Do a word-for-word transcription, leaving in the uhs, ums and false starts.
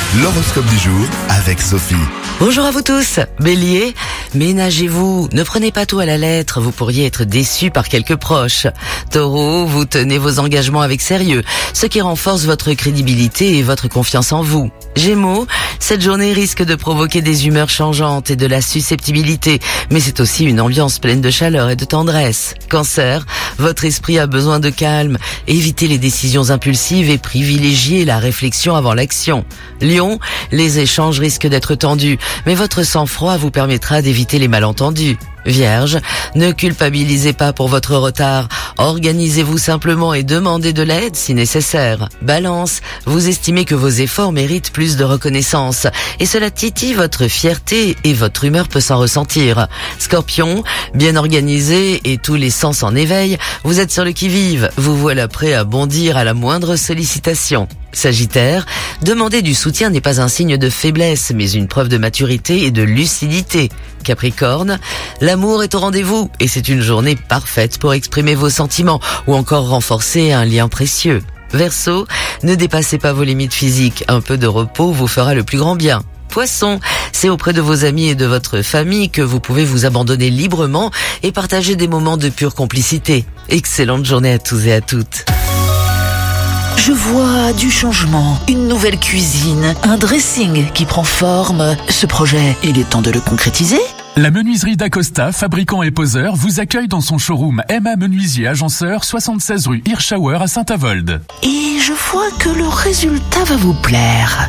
L'horoscope du jour avec Sophie. Bonjour à vous tous. Bélier, ménagez-vous, ne prenez pas tout à la lettre, vous pourriez être déçu par quelques proches. Taureau, vous tenez vos engagements avec sérieux, ce qui renforce votre crédibilité et votre confiance en vous. Gémeaux, cette journée risque de provoquer des humeurs changeantes et de la susceptibilité, mais c'est aussi une ambiance pleine de chaleur et de tendresse. Cancer, votre esprit a besoin de calme, évitez les décisions impulsives et privilégiez la réflexion avant l'action. Lion, les échanges risquent d'être tendus, mais votre sang-froid vous permettra d'éviter les malentendus. Vierge, ne culpabilisez pas pour votre retard, organisez-vous simplement et demandez de l'aide si nécessaire. Balance, vous estimez que vos efforts méritent plus de reconnaissance et cela titille votre fierté et votre humeur peut s'en ressentir. Scorpion, bien organisé et tous les sens en éveil, vous êtes sur le qui-vive, vous voilà prêt à bondir à la moindre sollicitation. Sagittaire, demander du soutien n'est pas un signe de faiblesse, mais une preuve de maturité et de lucidité. Capricorne, l'amour est au rendez-vous et c'est une journée parfaite pour exprimer vos sentiments ou encore renforcer un lien précieux. Verseau, ne dépassez pas vos limites physiques, un peu de repos vous fera le plus grand bien. Poisson, c'est auprès de vos amis et de votre famille que vous pouvez vous abandonner librement et partager des moments de pure complicité. Excellente journée à tous et à toutes. Je vois du changement, une nouvelle cuisine, un dressing qui prend forme. Ce projet, il est temps de le concrétiser ? La menuiserie d'Acosta, fabricant et poseur, vous accueille dans son showroom M A Menuisier Agenceur, soixante-seize rue Hirschauer à Saint-Avold. Et je vois que le résultat va vous plaire.